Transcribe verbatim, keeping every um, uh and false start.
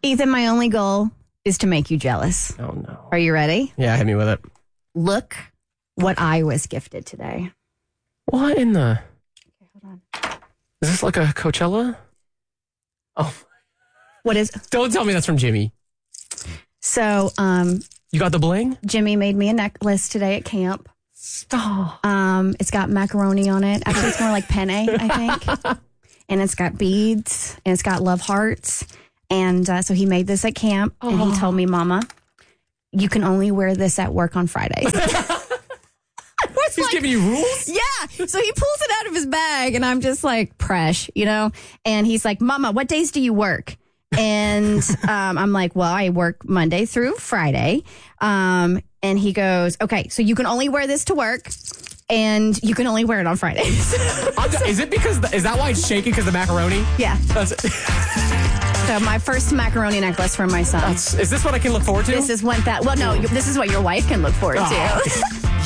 Ethan, my only goal is to make you jealous. Oh, no. Are you ready? Yeah, hit me with it. Look what I was gifted today. What in the... Okay, hold on. Is this like a Coachella? Oh. What is... Don't tell me that's from Jimmy. So, um... You got the bling? Jimmy made me a necklace today at camp. Stop. Um, it's got macaroni on it. Actually, it's more like penne, I think. And it's got beads, and it's got love hearts. And uh, so he made this at camp, oh. and he told me, Mama, you can only wear this at work on Fridays. He's like, giving you rules? Yeah. So he pulls it out of his bag, and I'm just like, Presh, you know? And he's like, Mama, what days do you work? And um, I'm like, well, I work Monday through Friday. Um, and he goes, okay, so you can only wear this to work, and you can only wear it on Fridays. Is it because, the, is that why it's shaking because of the macaroni? Yeah. That's it. So my first macaroni necklace for my son. That's, is this what I can look forward to? This is one that, well, no, this is what your wife can look forward oh. to.